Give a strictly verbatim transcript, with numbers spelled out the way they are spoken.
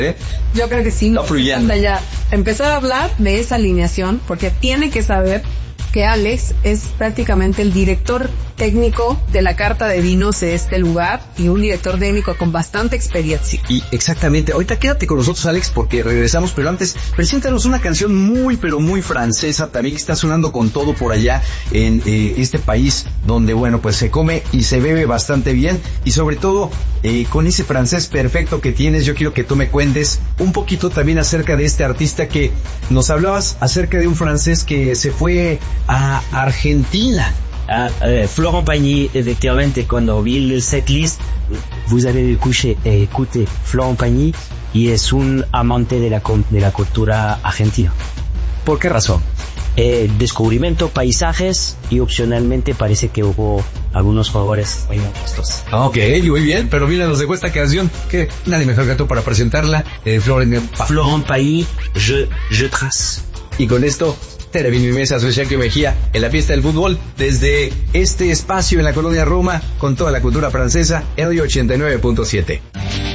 ¿Eh? Yo creo que sí. Está fluyendo. Ya empezar a hablar de esa alineación, porque tiene que saber que Alex es prácticamente el director técnico de la carta de vinos de este lugar y un director técnico con bastante experiencia. Y exactamente, ahorita quédate con nosotros, Alex, porque regresamos, pero antes, preséntanos una canción muy, pero muy francesa, también que está sonando con todo por allá en eh, este país, donde, bueno, pues se come y se bebe bastante bien, y sobre todo, eh, con ese francés perfecto que tienes, yo quiero que tú me cuentes un poquito también acerca de este artista que nos hablabas acerca de un francés que se fue a Argentina. Ah, euh, Florent Pagny, effectivamente, cuando vi el setlist, vous avez écouché, eh, écouté Florent Pagny y es un amante de la, de la cultura argentina. ¿Por qué razón? Eh, descubrimiento, paisajes y opcionalmente parece que hubo algunos jugadores muy honestos. Ok, muy bien, pero mira, nos dejó esta canción que nadie mejor que tú para presentarla, eh, Florent Pa- Florent Pagny, je, je trace. Y con esto termino mi mesa, soy Sergio Mejía, en la fiesta del fútbol, desde este espacio en la colonia Roma, con toda la cultura francesa, en el ochenta y nueve punto siete.